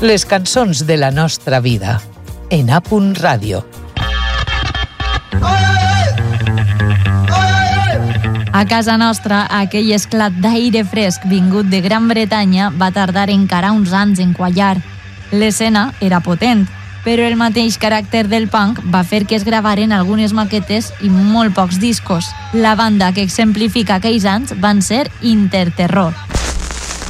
Les cançons de la nostra vida. En A.Punt Ràdio. A casa nostra, aquell esclat d'aire fresc vingut de Gran Bretanya va tardar encara uns anys en quallar. L'escena era potent, però el mateix caràcter del punk va fer que es gravaren algunes maquetes i molt pocs discos. La banda que exemplifica aquells anys van ser Interterror.